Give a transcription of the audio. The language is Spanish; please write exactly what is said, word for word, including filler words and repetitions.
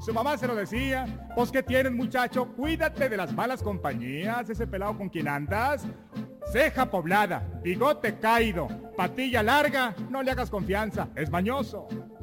Su mamá se lo decía. Pues, ¿qué tienes, muchacho? Cuídate de las malas compañías. Ese pelado con quien andas. Ceja poblada, bigote caído, patilla larga. No le hagas confianza, es mañoso.